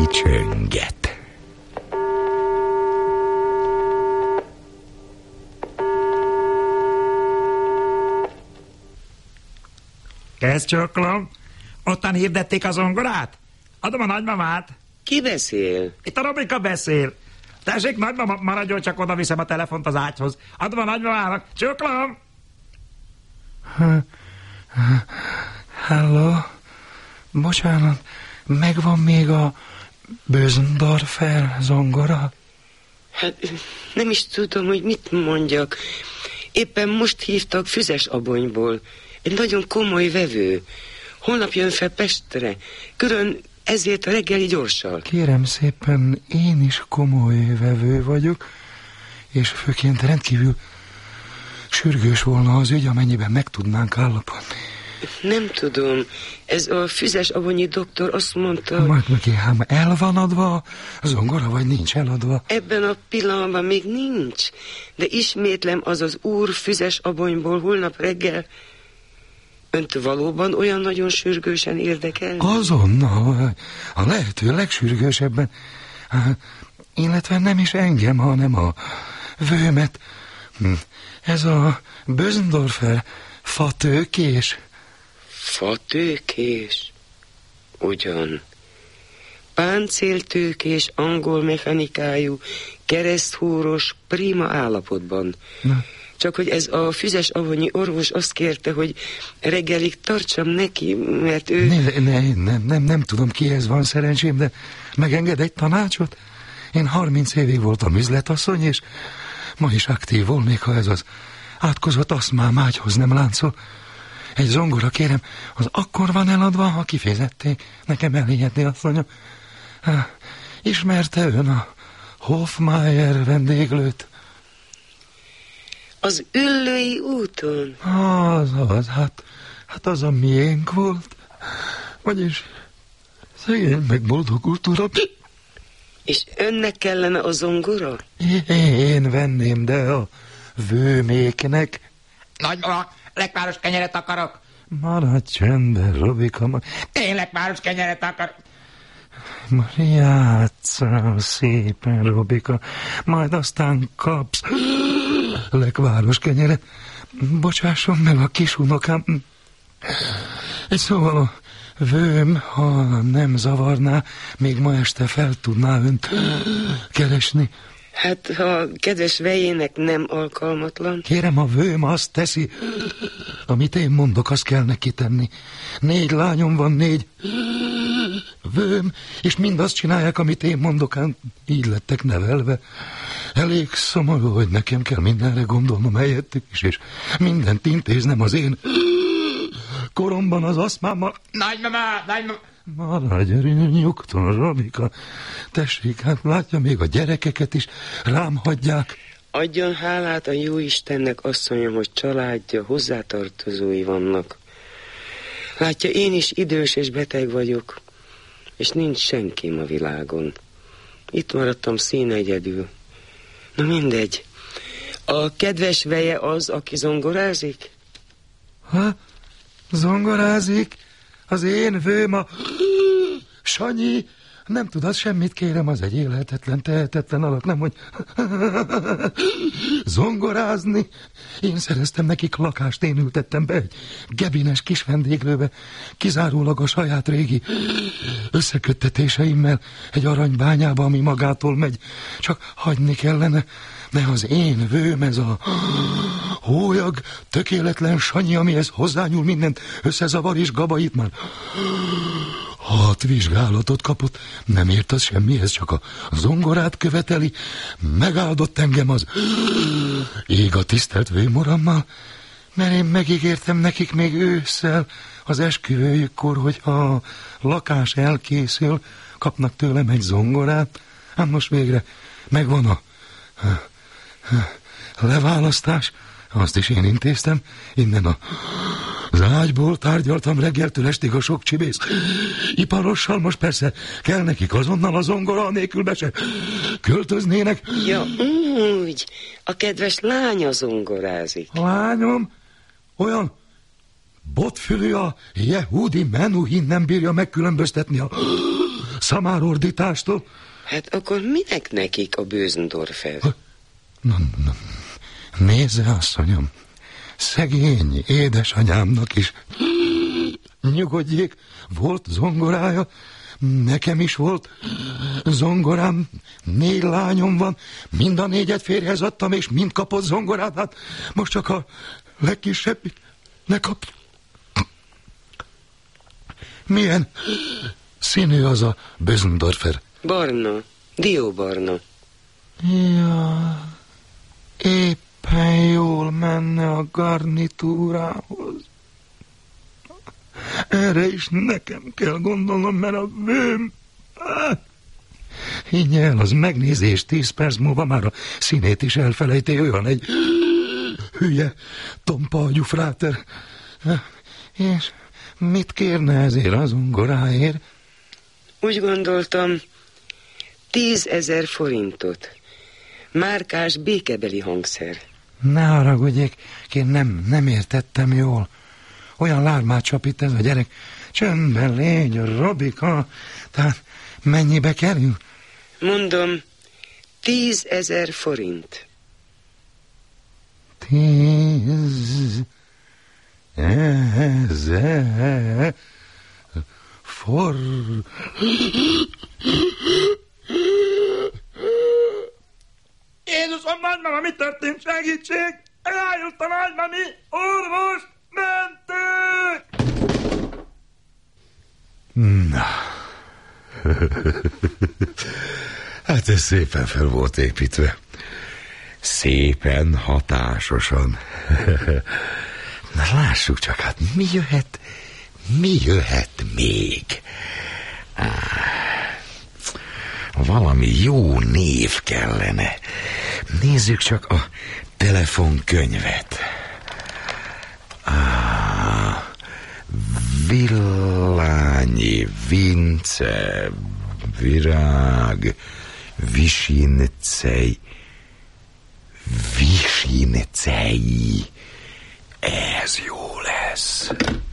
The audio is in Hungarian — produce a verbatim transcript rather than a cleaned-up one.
kicsönget. Kezd csókolom. Ottan hirdették a zongorát? Adom a nagymamát. Ki beszél? Itt a Robika beszél. Tessék, nagymama, maradjon, csak oda viszem a telefont az ágyhoz. Adom a nagymamának. Csókolom. Hello. Bocsánat, megvan még a Bösendorfer zongora? Hát nem is tudom, hogy mit mondjak. Éppen most hívtak Füzes Abonyból. Egy nagyon komoly vevő. Holnap jön fel Pestre. Külön ezért a reggeli gyorssal. Kérem szépen, én is komoly vevő vagyok, és főként rendkívül sürgős volna az ügy, amennyiben meg tudnánk állapodni. Nem tudom. Ez a Füzes Abonyi doktor azt mondta... Majd neki, hát el van adva a zongora, vagy nincs eladva? Ebben a pillanatban még nincs. De ismétlem, az az úr Füzes Abonyból holnap reggel... Önt valóban olyan nagyon sürgősen érdekel? Azonnal, a lehető legsürgősebben. Illetve nem is engem, hanem a vőmet. Ez a Bösendorfer fatőkés. Fatőkés? Ugyan. Páncéltőkés, angol mechanikájú, kereszthúros, prima állapotban. Na. Csak hogy ez a Füzes Abonyi orvos azt kérte, hogy reggelig tartsam neki, mert ő... Ne, ne, nem, nem, nem tudom, kihez van szerencsém, de megenged egy tanácsot? Én harminc évig voltam üzletasszony, és ma is aktív volnék, ha ez az átkozott aszmám ágyhoz nem láncol. Egy zongora, kérem, az akkor van eladva, ha kifizették. Nekem elhihetné, asszonyom. Ismerte ön a Hofmeier vendéglőt? Az Üllői úton? Az, az, hát, hát az a miénk volt. Vagyis szegény meg boldogult uram. És önnek kellene a zongora? Én venném, de a vőméknek. Nagymama, lekváros kenyeret akarok. Maradj csendben, Robika. Én lekváros kenyeret akarok. Most játsszál szépen, Robika, majd aztán kapsz lekváros kenyeret. Bocsásson meg a kis unokám. Egy szóval a vőm, ha nem zavarná, még ma este fel tudná önt keresni. Hát, ha a kedves vejének nem alkalmatlan. Kérem, a vőm azt teszi, amit én mondok, azt kell neki tenni. Négy lányom van, négy vőm, és mind azt csinálják, amit én mondok, hát így lettek nevelve. Elég szomorú, hogy nekem kell mindenre gondolnom helyettük is, és mindent intéznem az én koromban az aszmámmal. Nagymama, nagymama. Maradj nyugton, Robika. Tessék, hát látja, még a gyerekeket is rám hagyják. Adjon hálát a jó Istennek, asszonyom, hogy családja, hozzátartozói vannak. Látja, én is idős és beteg vagyok, és nincs senkim a világon. Itt maradtam színegyedül. Na mindegy. A kedves veje az, aki zongorázik? Ha? Zongorázik? Az én vőm a... Sanyi, nem tudod semmit, kérem, az egy élhetetlen, tehetetlen alak, nem, hogy zongorázni. Én szereztem nekik lakást, én ültettem be egy gebines kis vendéglőbe, kizárólag a saját régi összeköttetéseimmel egy aranybányába, ami magától megy, csak hagyni kellene. De az én vőm, ez a hólyag, tökéletlen Sanyi, amihez hozzányúl mindent, összezavar és gabait már. Hat vizsgálatot kapott, nem ért az semmihez, csak a zongorát követeli, megáldott engem az ég a tisztelt vőmurammal, mert én megígértem nekik még ősszel az esküvőjükkor, hogy ha a lakás elkészül, kapnak tőlem egy zongorát. Hát most végre megvan a leválasztás, azt is én intéztem, innen a az ágyból tárgyaltam reggeltől estig a sok csibész iparossal, most persze kell nekik azonnal a zongora, nélkül be se költöznének. Ja, úgy, a kedves lánya zongorázik. A lányom olyan botfülű, a Jehudi Menuhin nem bírja megkülönböztetni a szamárordítástól. Hát akkor minek nekik a Bösendorfer? Na, na, nézze, asszonyom, szegény édesanyámnak is nyugodjék, volt zongorája, nekem is volt zongorám, négy lányom van, mind a négyet férjhez adtam, és mind kapott zongorát, hát most csak a legkisebbit ne kap. Milyen színű az a Bösendorfer? Barna, dióbarna. Ja, éppen jól menne a garnitúrához. Erre is nekem kell gondolnom, mert a vőm... Higgy el, az megnézés tíz perc múlva már a színét is elfelejti, olyan egy hülye, tompa agyú fráter. És mit kérne ezért az zongoráért? Úgy gondoltam, tízezer forintot. Márkás békebeli hangszer. Ne haragudjék, én nem, nem értettem jól. Olyan lármát csapít ez a gyerek. Csöndben légy, Robika. Tehát mennyibe kerül? Mondom, tízezer forint. Tíz... ezer... for... Jézusom, nagymama, mi történt? Segítség! Elájult a nagymami! Orvos! Mentő! Na. Hát ez szépen fel volt építve. Szépen, hatásosan. Na lássuk csak, hát mi jöhet, mi jöhet még? Valami jó név kellene. Nézzük csak a telefonkönyvet. Ah, Villányi, Vince, Virág, Visincej, Visincej. Ez jó lesz.